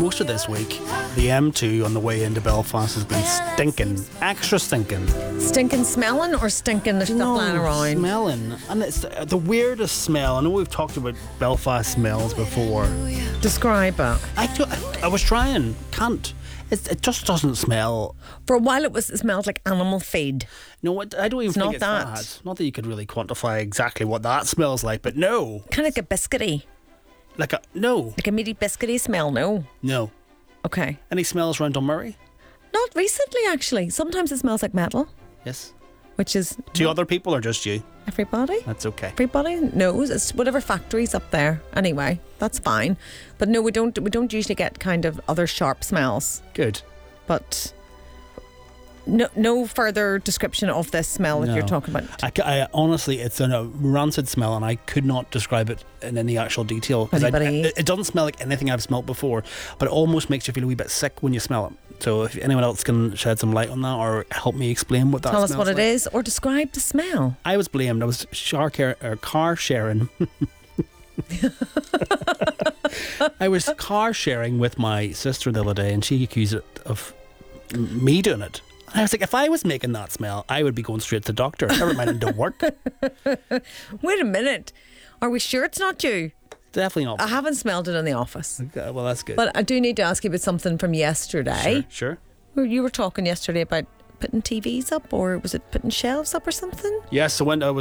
most of this week, the M2 on the way into Belfast has been stinking. Extra stinking. Stinking smelling or stinking the stuff lying around? Smelling. And it's the weirdest smell. I know we've talked about Belfast smells before. Describe it. I was trying. Can't. It just doesn't smell. For a while it smelled like animal feed. No, I don't even think it's that. Not that you could really quantify exactly what that smells like, but no. Kind of like a biscuity. No. Like a meaty biscuity smell, no? No. Okay. Any smells around Dunmurray? Not recently, actually. Sometimes it smells like metal. Yes. Which is... To other people or just you? Everybody. That's okay. Everybody knows. It's whatever factory's up there. Anyway, that's fine. But no, we don't usually get kind of other sharp smells. Good. But... No further description of this smell that you're talking about. I honestly, it's a rancid smell, and I could not describe it in any actual detail. Because it doesn't smell like anything I've smelled before, but it almost makes you feel a wee bit sick when you smell it. So if anyone else can shed some light on that or help me explain what that smells like. Tell us what it is or describe the smell. I was blamed. I was car sharing. I was car sharing with my sister the other day, and she accused it of me doing it. I was like, if I was making that smell, I would be going straight to the doctor. Never mind into work. Wait a minute. Are we sure it's not you? Definitely not. I haven't smelled it in the office. Okay, well, that's good. But I do need to ask you about something from yesterday. Sure. You were talking yesterday about putting TVs up, or was it putting shelves up or something? Yes, so when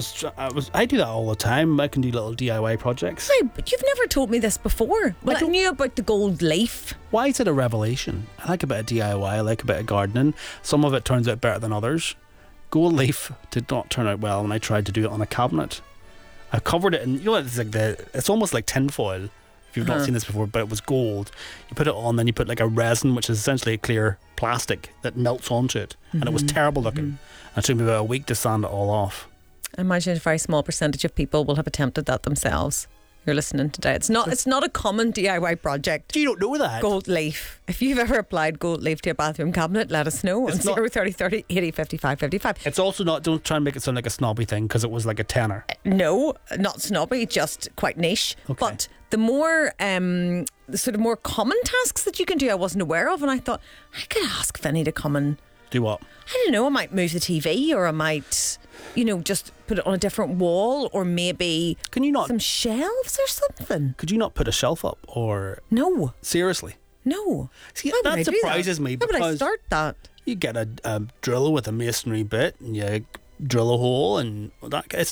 I do that all the time. I can do little DIY projects. Right, but you've never told me this before. Well, I knew about the gold leaf. Why is it a revelation? I like a bit of DIY. I like a bit of gardening. Some of it turns out better than others. Gold leaf did not turn out well when I tried to do it on a cabinet. I covered it in, it's almost like tinfoil. If you've not seen this before, but it was gold. You put it on, then you put like a resin, which is essentially a clear plastic that melts onto it, and it was terrible looking. It took me about a week to sand it all off. I imagine a very small percentage of people will have attempted that themselves. You're listening today. It's not a common DIY project. You don't know that. Gold leaf. If you've ever applied gold leaf to a bathroom cabinet, let us know. It's 030 30 80 55 55. It's also not, don't try and make it sound like a snobby thing, because it was like a tenner. No, not snobby, just quite niche. Okay. But the more the sort of more common tasks that you can do I wasn't aware of, and I thought I could ask Vinny to come and do what? I don't know, I might move the TV, or I might just put it on a different wall, or maybe can you not some shelves or something. Could you not put a shelf up? Or no, seriously, no. See, that surprises me. How would I start that? You get a drill with a masonry bit, and you drill a hole, and that it's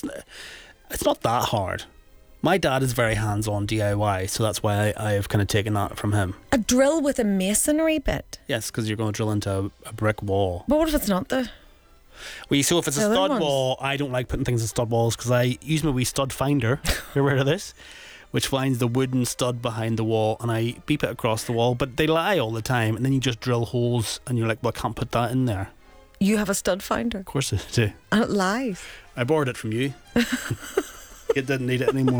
not that hard. My dad is very hands-on DIY, so that's why I have kind of taken that from him. A drill with a masonry bit? Yes, because you're going to drill into a brick wall. But what if it's not the... Well, so if it's a stud wall, I don't like putting things in stud walls, because I use my wee stud finder, you're aware of this, which finds the wooden stud behind the wall, and I beep it across the wall, but they lie all the time, and then you just drill holes, and you're like, well, I can't put that in there. You have a stud finder? Of course I do. And it lies? I borrowed it from you. It didn't need it anymore.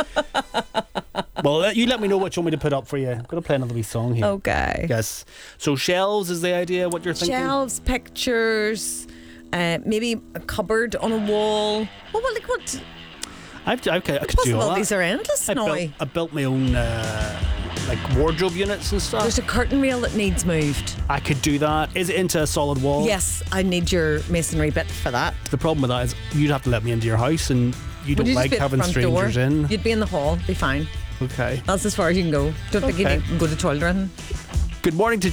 Well, you let me know what you want me to put up for you. I'm going to play another wee song here. Okay. Yes. So shelves is the idea, what you're thinking? Shelves, pictures, maybe a cupboard on a wall. What? I could do all that. Possibilities are endless now. I built my own wardrobe units and stuff. There's a curtain rail that needs moved. I could do that. Is it into a solid wall? Yes, I need your masonry bit for that. The problem with that is you'd have to let me into your house, and you don't like having strangers in. You'd be in the hall, be fine. Okay. That's as far as you can go. Don't think you need to go to the toilet or anything. Good morning to